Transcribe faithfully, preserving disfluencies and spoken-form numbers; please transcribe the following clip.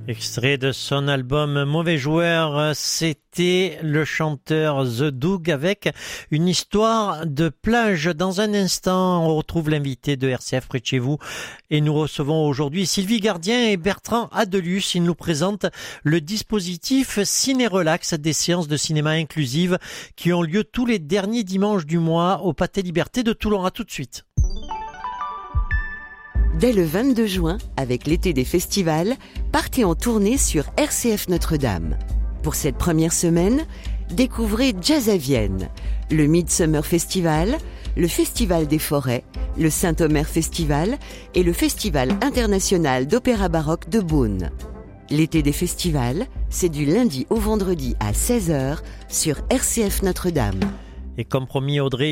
Extrait de son album Mauvais Joueur, c'était le chanteur The Doug avec une histoire de plage. Dans un instant, on retrouve l'invité de R C F près de chez vous et nous recevons aujourd'hui Sylvie Gardien et Bertrand Adelus. Ils nous présentent le dispositif Ciné Relax, des séances de cinéma inclusives qui ont lieu tous les derniers dimanches du mois au Pâté Liberté de Toulon. À tout de suite. Dès le vingt-deux juin, avec l'été des festivals, partez en tournée sur R C F Notre-Dame. Pour cette première semaine, découvrez Jazz à Vienne, le Midsummer Festival, le Festival des Forêts, le Saint-Omer Festival et le Festival international d'opéra baroque de Beaune. L'été des festivals, c'est du lundi au vendredi à seize heures sur R C F Notre-Dame. Et comme promis, Audrey,